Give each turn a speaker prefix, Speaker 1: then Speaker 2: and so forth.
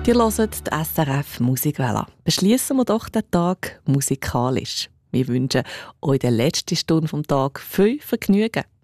Speaker 1: Ihr hört die SRF Musikwelle. Beschließen wir doch den Tag musikalisch. Wir wünschen euch in der letzten Stunde des Tages viel Vergnügen.